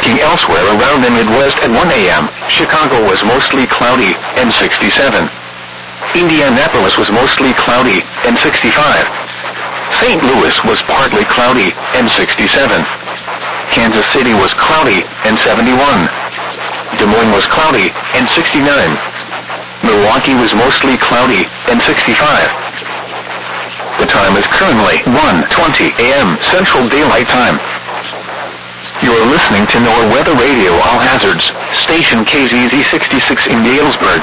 Looking elsewhere around the Midwest at 1 a.m., Chicago was mostly cloudy and 67. Indianapolis was mostly cloudy and 65. St. Louis was partly cloudy and 67. Kansas City was cloudy and 71. Des Moines was cloudy and 69. Milwaukee was mostly cloudy and 65. The time is currently 1:20 a.m. Central Daylight Time. You are listening to NOAA Weather Radio All Hazards, station KZZ 66 in Galesburg.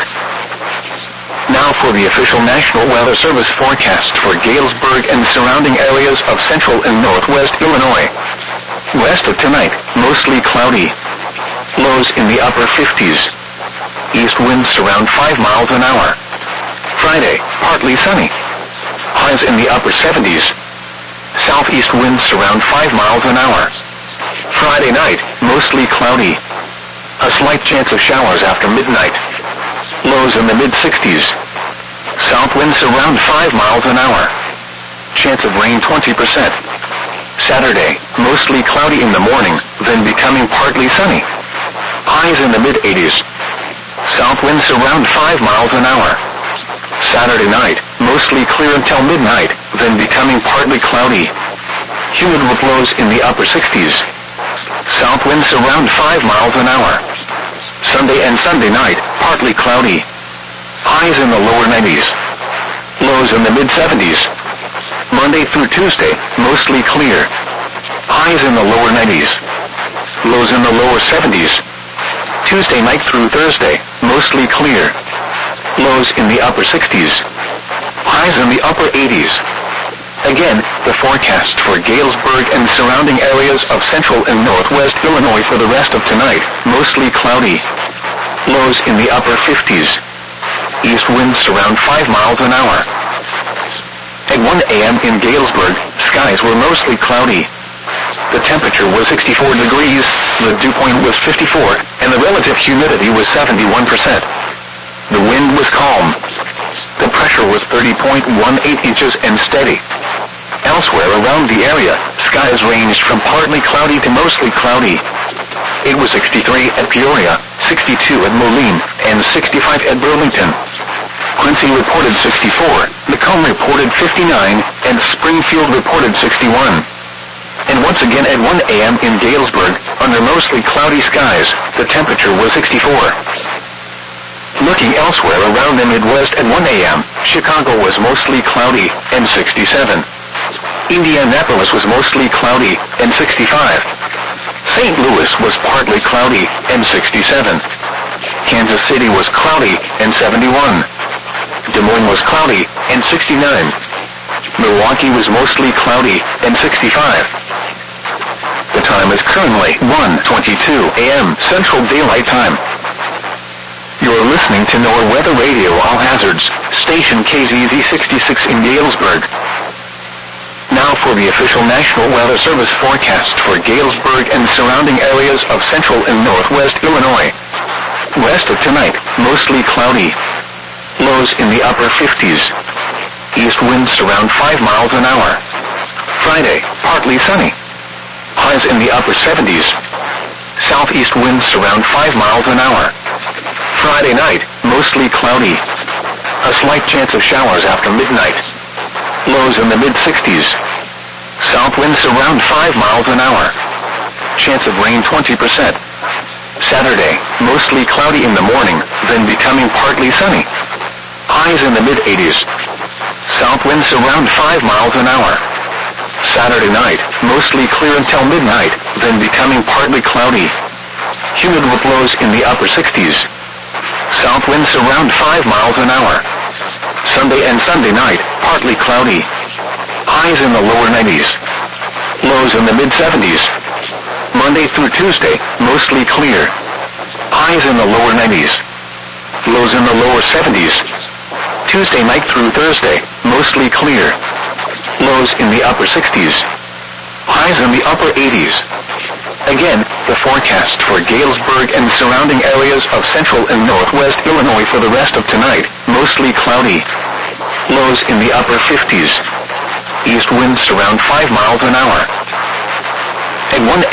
Now for the official National Weather Service forecast for Galesburg and surrounding areas of central and northwest Illinois. West of tonight, mostly cloudy. Lows in the upper 50s. East winds around 5 miles an hour. Friday, partly sunny. Highs in the upper 70s. Southeast winds around 5 miles an hour. Friday night, mostly cloudy. A slight chance of showers after midnight. Lows in the mid-60s. South winds around 5 miles an hour. Chance of rain 20%. Saturday, mostly cloudy in the morning, then becoming partly sunny. Highs in the mid-80s. South winds around 5 miles an hour. Saturday night, mostly clear until midnight, then becoming partly cloudy. Humid with lows in the upper 60s. South winds around 5 miles an hour. Sunday and Sunday night, partly cloudy. Highs in the lower 90s. Lows in the mid-70s. Monday through Tuesday, mostly clear. Highs in the lower 90s. Lows in the lower 70s. Tuesday night through Thursday, mostly clear. Lows in the upper 60s. Highs in the upper 80s. Again, the forecast for Galesburg and surrounding areas of central and northwest Illinois for the rest of tonight, mostly cloudy. Lows in the upper 50s. East winds around 5 miles an hour. At 1 a.m. in Galesburg, skies were mostly cloudy. The temperature was 64 degrees, the dew point was 54, and the relative humidity was 71%. The wind was calm. The pressure was 30.18 inches and steady. Elsewhere around the area, skies ranged from partly cloudy to mostly cloudy. It was 63 at Peoria, 62 at Moline, and 65 at Burlington. Quincy reported 64, Macomb reported 59, and Springfield reported 61. And once again at 1 a.m. in Galesburg, under mostly cloudy skies, the temperature was 64. Looking elsewhere around the Midwest at 1 a.m., Chicago was mostly cloudy and 67. Indianapolis was mostly cloudy and 65. St. Louis was partly cloudy and 67. Kansas City was cloudy and 71. Des Moines was cloudy and 69. Milwaukee was mostly cloudy and 65. The time is currently 1:22 a.m. Central Daylight Time. You're listening to NOAA Weather Radio All Hazards, station KZZ 66 in Galesburg. Now for the official National Weather Service forecast for Galesburg and surrounding areas of central and northwest Illinois. West of tonight, mostly cloudy. Lows in the upper 50s. East winds around 5 miles an hour. Friday, partly sunny. Highs in the upper 70s. Southeast winds around 5 miles an hour. Friday night, mostly cloudy. A slight chance of showers after midnight. Lows in the mid-60s. South winds around 5 miles an hour. Chance of rain 20%. Saturday, mostly cloudy in the morning, then becoming partly sunny. Highs in the mid-80s. South winds around 5 miles an hour. Saturday night, mostly clear until midnight, then becoming partly cloudy. Humid with lows in the upper 60s. South winds around 5 miles an hour. Sunday and Sunday night, partly cloudy. Highs in the lower 90s. Lows in the mid-70s. Monday through Tuesday, mostly clear. Highs in the lower 90s. Lows in the lower 70s. Tuesday night through Thursday, mostly clear. Lows in the upper 60s. Highs in the upper 80s. Again, the forecast for Galesburg and surrounding areas of central and northwest Illinois for the rest of tonight, mostly cloudy. Lows in the upper 50s. East winds around 5 miles an hour. At 1